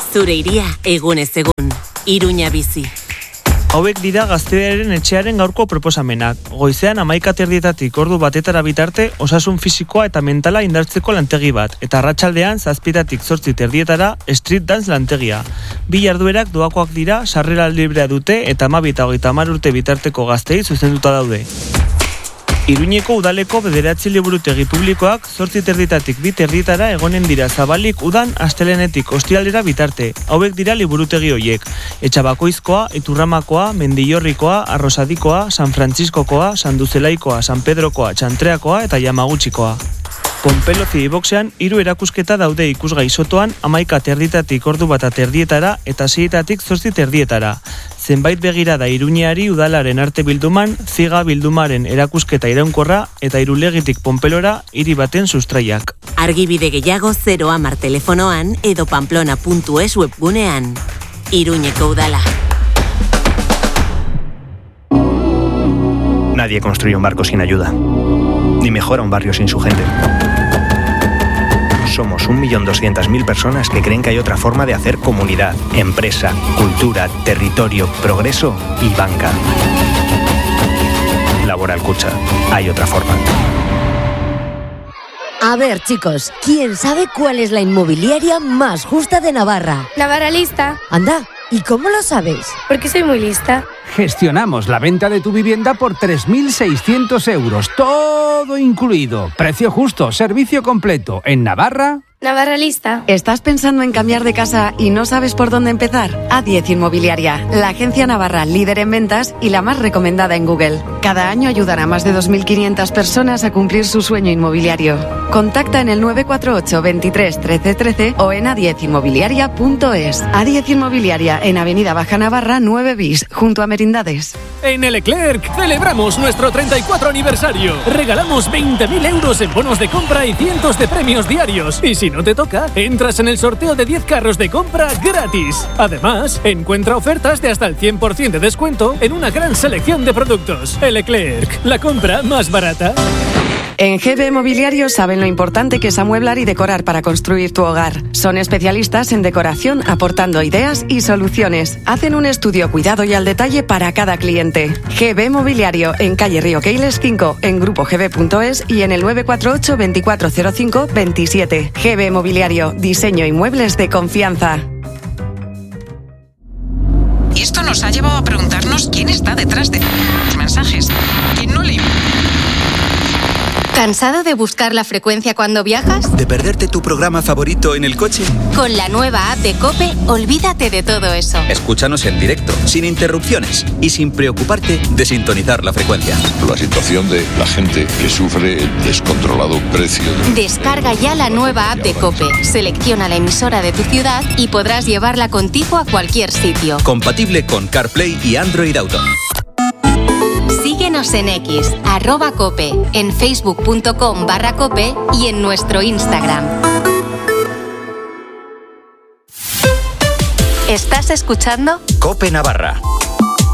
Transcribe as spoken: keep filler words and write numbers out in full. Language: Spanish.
Zure iria egunez egun. Iruña bizi. Hauek dira Gaztearen etxearen gaurko proposamenak. Goizean hamaika terdietatik ordu batetara bitarte osasun fisikoa eta mentala indartzeko lantegi bat. Eta arratsaldean zazpitatik zortzi terdietara street dance lantegia. Bi jarduerak doakoak dira, sarrera librea dute eta hamabi eta hogeita hamar urte bitarteko gaztei zuzenduta daude. Iruñeko udaleko bederatzi liburutegi publikoak zortzi terdietatik bi terdietara egonen dira zabalik udan astelenetik ostiralera bitarte. Hauek dira liburutegi hoiek. Etxabakoizkoa, Iturramakoa, Mendillorrikoa, Arrosadikoa, San Frantziskokoa, San Duzelaikoa, San Pedrokoa, Txantreakoa eta Yamagutxikoa. Pompelo Cidiboxean hiru erakusketa daude ikusgai sotoan hamaika terdietatik ordu bata terdietara eta seietatik zortzi terdietara. Zenbait begirada Iruñeari udalaren arte bilduman, ziga bildumaren erakusketa iraunkorra eta Irulegitik Pompelora hiri baten sustraiak. Argibide gehiago zero hamar telefonoan edo pamplona puntu es webgunean. Iruñeko udala. Nadie construye un barco sin ayuda, ni mejora un barrio sin su gente. Somos un millón doscientas mil personas que creen que hay otra forma de hacer comunidad, empresa, cultura, territorio, progreso y banca. Laboral Kutxa. Hay otra forma. A ver, chicos, ¿quién sabe cuál es la inmobiliaria más justa de Navarra? Navarra Lista. Anda, ¿y cómo lo sabes? Porque soy muy lista. Gestionamos la venta de tu vivienda por tres mil seiscientos euros, todo incluido. Precio justo, servicio completo. En Navarra... Navarra Lista. ¿Estás pensando en cambiar de casa y no sabes por dónde empezar? A diez Inmobiliaria, la agencia navarra líder en ventas y la más recomendada en Google. Cada año ayudará a más de dos mil quinientas personas a cumplir su sueño inmobiliario. Contacta en el nueve cuatro ocho, veintitrés, trece, trece o en a diez inmobiliaria punto es. A diez Inmobiliaria, en Avenida Baja Navarra nueve bis, junto a Merindades. En el Leclerc celebramos nuestro treinta y cuatro aniversario. Regalamos veinte mil euros en bonos de compra y cientos de premios diarios. Y si no te toca, entras en el sorteo de diez carros de compra gratis. Además, encuentra ofertas de hasta el cien por ciento de descuento en una gran selección de productos. El Leclerc, la compra más barata. En G B Mobiliario saben lo importante que es amueblar y decorar para construir tu hogar. Son especialistas en decoración aportando ideas y soluciones. Hacen un estudio cuidado y al detalle para cada cliente. G B Mobiliario en calle Río Keiles cinco, en grupo g b punto es y en el nueve cuatro ocho, veinticuatro cero cinco, veintisiete. G B Mobiliario, diseño y muebles de confianza. Y esto nos ha llevado a preguntarnos quién está detrás de los mensajes. ¿Quién no le... ¿Cansado de buscar la frecuencia cuando viajas? ¿De perderte tu programa favorito en el coche? Con la nueva app de COPE, olvídate de todo eso. Escúchanos en directo, sin interrupciones y sin preocuparte de sintonizar la frecuencia. La situación de la gente que sufre el descontrolado precio. De... Descarga ya la nueva app de COPE, selecciona la emisora de tu ciudad y podrás llevarla contigo a cualquier sitio. Compatible con CarPlay y Android Auto. Síguenos en X, arroba Cope, en facebook punto com barra Cope y en nuestro Instagram. ¿Estás escuchando? Cope Navarra.